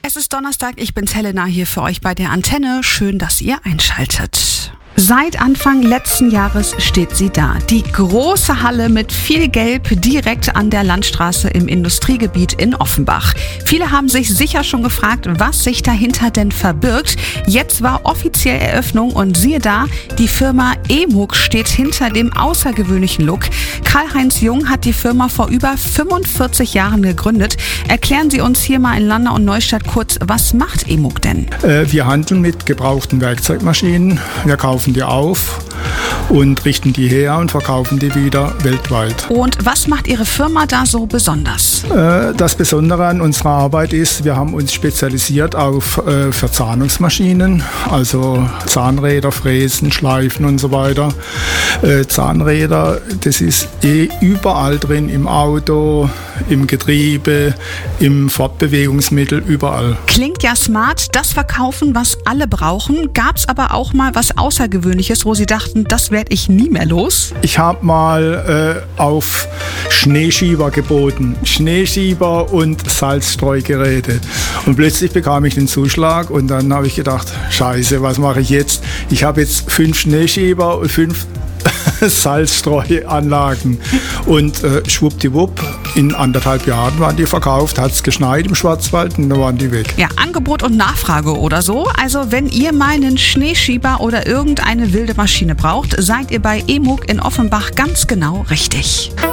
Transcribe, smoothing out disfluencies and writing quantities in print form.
Es ist Donnerstag, ich bin's Helena hier für euch bei der Antenne. Schön, dass ihr einschaltet. Seit Anfang letzten Jahres steht sie da. Die große Halle mit viel Gelb direkt an der Landstraße im Industriegebiet in Offenbach. Viele haben sich sicher schon gefragt, was sich dahinter denn verbirgt. Jetzt war offiziell Eröffnung und siehe da, die Firma EMUG steht hinter dem außergewöhnlichen Look. Karl-Heinz Jung hat die Firma vor über 45 Jahren gegründet. Erklären Sie uns hier mal in Landau und Neustadt kurz, was macht EMUG denn? Wir handeln mit gebrauchten Werkzeugmaschinen. Wir kaufen die auf und richten die her und verkaufen die wieder weltweit. Und was macht Ihre Firma da so besonders? Das Besondere an unserer Arbeit ist, wir haben uns spezialisiert auf Verzahnungsmaschinen, also Zahnräder, Fräsen, Schleifen und so weiter. Zahnräder, das ist überall drin, im Auto, im Getriebe, im Fortbewegungsmittel, überall. Klingt ja smart, das verkaufen, was alle brauchen. Gab's aber auch mal was Außergewöhnliches, wo Sie dachten, das werde ich nie mehr los? Ich habe mal auf Schneeschieber geboten. Schneeschieber und Salzstreugeräte. Und plötzlich bekam ich den Zuschlag und dann habe ich gedacht, Scheiße, was mache ich jetzt? Ich habe jetzt 5 Schneeschieber und 5 Salzstreuanlagen. Und schwuppdiwupp, in 1,5 Jahren waren die verkauft, hat es geschneit im Schwarzwald und dann waren die weg. Ja, Angebot und Nachfrage oder so. Also wenn ihr mal einen Schneeschieber oder irgendeine wilde Maschine braucht, seid ihr bei EMUG in Offenbach ganz genau richtig.